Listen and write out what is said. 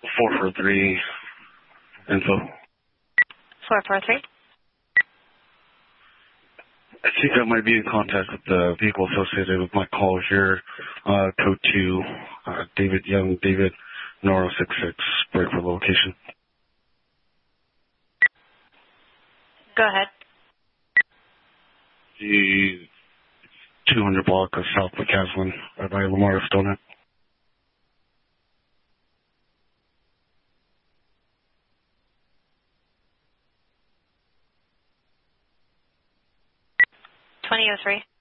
443 info. 443? I think I might be in contact with the vehicle associated with my call here. Code 2, David Young, David, Noro 66, breaker location. Go ahead. The 200 block of South McCaslin, right by Lamar Stoneham. $20.03.